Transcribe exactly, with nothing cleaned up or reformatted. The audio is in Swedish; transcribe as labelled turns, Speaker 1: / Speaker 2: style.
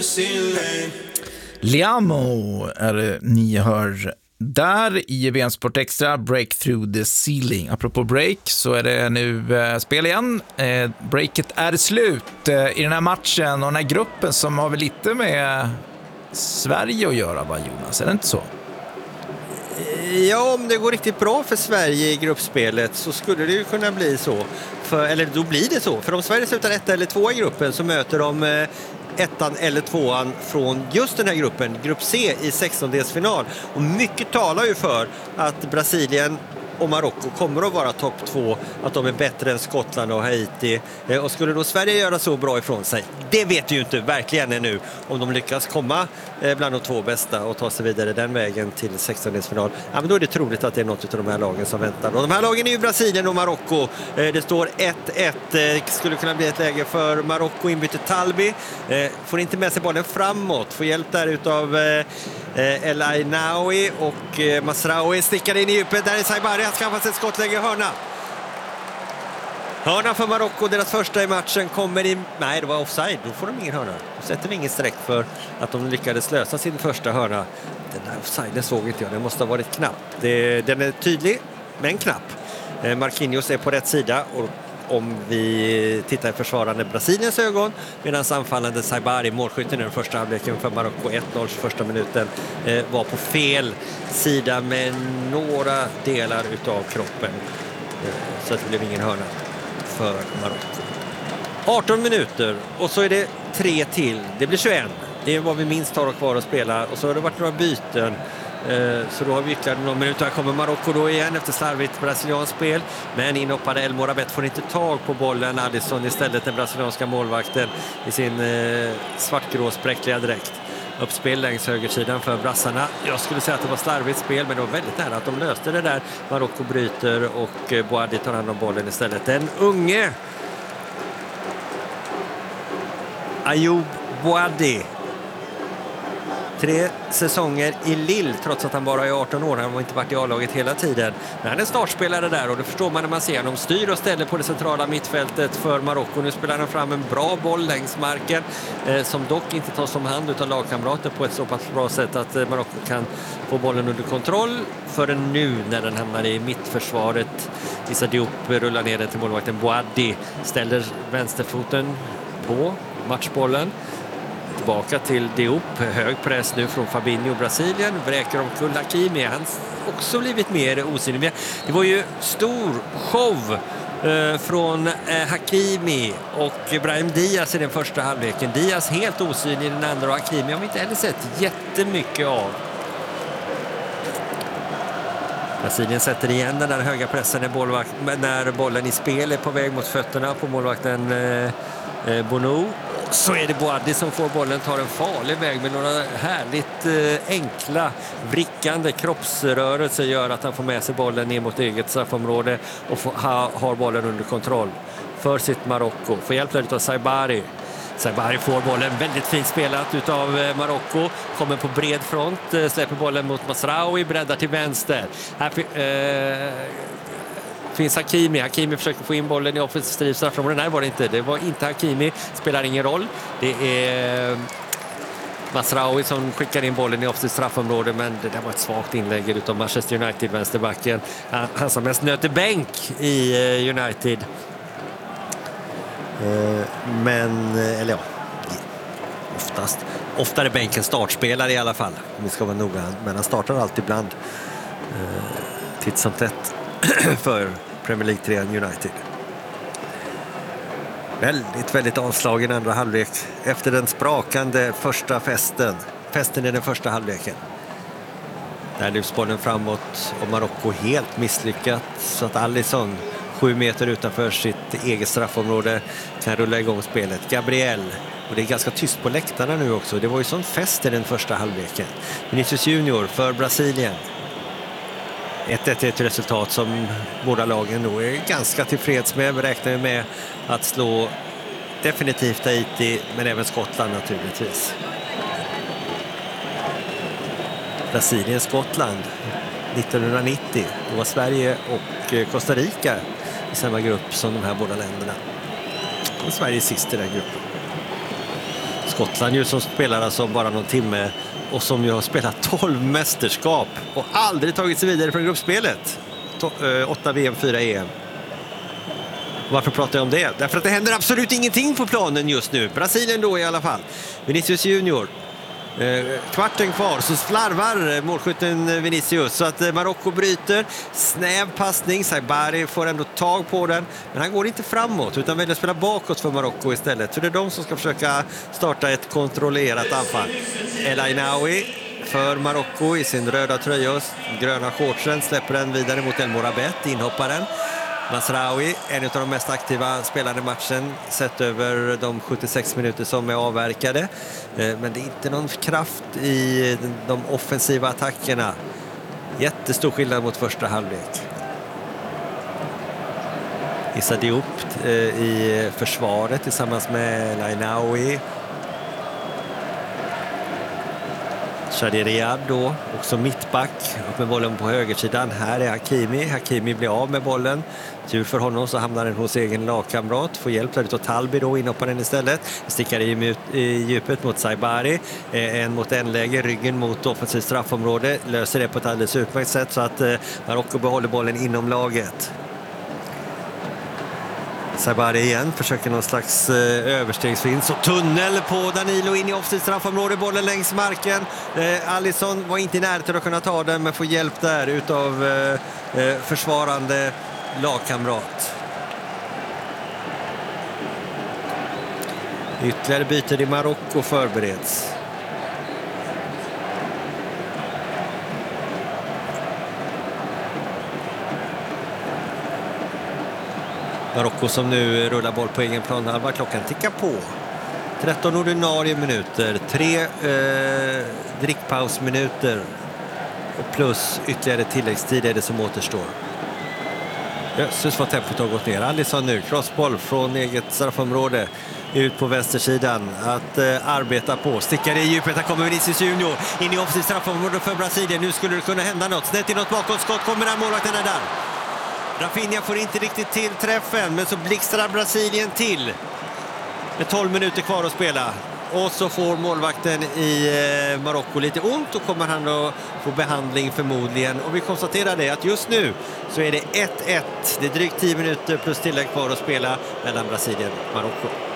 Speaker 1: Liamo är det ni hör där i V M Sport Extra, Break Through the Ceiling. Apropå break så är det nu eh, spel igen. Eh, breaket är slut eh, i den här matchen och den här gruppen som har väl lite med Sverige att göra, va Jonas? Är det inte så?
Speaker 2: Ja, om det går riktigt bra för Sverige i gruppspelet så skulle det ju kunna bli så. För, eller då blir det så. För om Sverige slutar ett eller två i gruppen så möter de eh, ettan eller tvåan från just den här gruppen, grupp C i sextondelsfinal. Och mycket talar ju för att Brasilien och Marocko kommer att vara topp två, att de är bättre än Skottland och Haiti. Och skulle då Sverige göra så bra ifrån sig? Det vet vi ju inte verkligen ännu om de lyckas komma bland de två bästa och ta sig vidare den vägen till sextondelsfinal. Ja, men då är det troligt att det är något av de här lagen som väntar. Och de här lagen är ju Brasilien och Marocko. Det står ett ett. Det skulle kunna bli ett läge för Marocko. Inbyter Talbi. Får inte med sig bollen framåt. Får hjälp där utav El Ainaoui och Masraoui stickar in i djupet. Där är Saibari. Han skaffar sig ett skottläge, hörna. Hörna för Marocko, deras första i matchen kommer in. Nej, det var offside, då får de ingen hörna. Då sätter vi ingen streck för att de lyckades lösa sin första hörna. Den där offsiden såg inte jag, den måste ha varit knapp. Det, den är tydlig, men knapp. Marquinhos är på rätt sida och om vi tittar i försvarande Brasiliens ögon, medan anfallande Saibari, målskytten i den första halvleken för Marocko, ett noll första minuten, eh, var på fel sida med några delar utav kroppen. Eh, så att det blev ingen hörna för Marocko. arton minuter och så är det tre till. Det blir tjugoett. Det är vad vi minst har kvar att spela och så har det varit några byten. Så då har vi ytterligare några minuter. Här kommer Marocko då igen efter slarvigt brasilianskt spel. Men inhoppade El Morabet får inte tag på bollen. Alisson istället, den brasilianska målvakten i sin eh, svartgrå spräckliga dräkt. Uppspel längs högersidan för brassarna. Jag skulle säga att det var slarvigt spel, men det var väldigt nära att de löste det där. Marocko bryter och eh, Boadi tar hand om bollen istället. Den unge Ayoub Boadi. Tre säsonger i Lille, trots att han bara är arton år. Han har inte varit i A-laget hela tiden. Men han är startspelare där och det förstår man när man ser honom. Styr och ställer på det centrala mittfältet för Marocko. Nu spelar han fram en bra boll längs marken eh, som dock inte tas om hand av lagkamrater på ett så pass bra sätt att eh, Marocko kan få bollen under kontroll förrän nu när den hamnar i mittförsvaret. Issa Diop rullar ner den till målvakten. Boadi ställer vänsterfoten på matchbollen. Tillbaka till Diop, hög press nu från Fabinho, Brasilien, vräker omkull Hakimi, han också blivit mer osynlig. Det var ju stor show eh, från eh, Hakimi och Brahim Diaz i den första halvleken. Diaz helt osynlig i den andra och Hakimi har vi inte heller sett jättemycket av. Brasilien sätter igen den där höga pressen när, bollvakt, när bollen i spel är på väg mot fötterna på målvakten eh, eh, Bono. Så är det Boadi som får bollen, tar en farlig väg med några härligt eh, enkla, vrickande kroppsrörelser gör att han får med sig bollen ner mot eget straffområde och får, ha, har bollen under kontroll för sitt Marocko. Får hjälp av Saibari. Saibari får bollen väldigt fint spelat utav eh, Marocko. Kommer på bred front, eh, släpper bollen mot Masraoui, breddar till vänster. Här eh, finns Hakimi. Hakimi försöker få in bollen i offensiv straffområde. Nej, var det inte. Det var inte Hakimi. Spelar ingen roll. Det är Masraoui som skickar in bollen i offensiv straffområde, men det där var ett svagt inlägg utav Manchester United, vänsterbacken. Han som mest nöter bänk i United. Men, eller ja, oftast. Oftare bänken startspelare i alla fall. Om vi ska vara noga. Men han startar alltid bland titt som tätt för Premier League tre United. Väldigt, väldigt avslagen andra halvlek efter den sprakande första festen. Festen i den första halvleken. Där lyfts bollen framåt och Marocko helt misslyckat så att Alisson sju meter utanför sitt eget straffområde kan rulla igång spelet. Gabriel, och det är ganska tyst på läktarna nu också. Det var ju sån fest i den första halvleken. Vinicius Junior för Brasilien. ett ett är ett resultat som båda lagen nog är ganska tillfreds med. Vi räknar med att slå definitivt Haiti, men även Skottland naturligtvis. Brasilien, Skottland nittonhundranittio. Då var Sverige och Costa Rica i samma grupp som de här båda länderna. Och Sverige är sist i den gruppen. Skottland ju som spelar alltså bara någon timme och som ju har spelat tolv mästerskap och aldrig tagit sig vidare från gruppspelet. åtta V M, fyra E M. Varför pratar jag om det? Därför att det händer absolut ingenting på planen just nu. Brasilien då i alla fall. Vinicius Junior. Eh, kvarten kvar så slarvar målskytten Vinicius så att eh, Marocko bryter. Snäv passning. Saibari får ändå tag på den. Men han går inte framåt utan väljer att spela bakåt för Marocko istället. För det är de som ska försöka starta ett kontrollerat anfall. El Ainaoui för Marocko i sin röda tröja och gröna shortsen släpper den vidare mot El Morabet, inhopparen. Masraoui, en av de mest aktiva spelarna i matchen sett över de sjuttiosex minuter som är avverkade. Men det är inte någon kraft i de offensiva attackerna. Jättestor skillnad mot första halvlek. Issa Diop i försvaret tillsammans med El Ainaoui. Shadi Riyad då, också mittback, upp med bollen på högersidan. Här är Hakimi, Hakimi blir av med bollen. Tur för honom så hamnar den hos egen lagkamrat. Får hjälp där utav Talbi då, inhoppar den istället. Stickar i, i djupet mot Saibari. En mot en läge, ryggen mot offensivt straffområde. Löser det på ett alldeles utmärkt sätt så att eh, Marocko behåller bollen inom laget. Saibari igen försöker någon slags eh, överstegsvinst och tunnel på Danilo in i offensivt straffområde, bollen längs marken. Eh, Alisson var inte i närheten att kunna ta den men får hjälp där utav eh, eh, försvarande lagkamrat. Ytterligare byter i Marocko förbereds. Marocko som nu rullar boll på egen plan. Halva klockan tickar på. tretton ordinarie minuter. Tre eh, drickpausminuter. Och plus ytterligare tilläggstid är det som återstår. Jösses vad tempot har gått ner. Alisson nu, crossboll från eget straffområde. Ut på vänstersidan att eh, arbeta på. Stickar i djupet, här kommer Vinicius Junior. In i offensivt straffområde för Brasilien. Nu skulle det kunna hända något. Snett i något bakåtskott kommer den målvakten där. Rafinha får inte riktigt till träffen, men så blixtrar Brasilien till med tolv minuter kvar att spela. Och så får målvakten i Marocko lite ont och kommer han att få behandling förmodligen. Och vi konstaterar det att just nu så är det ett ett. Det är drygt tio minuter plus tillägg kvar att spela mellan Brasilien och Marocko.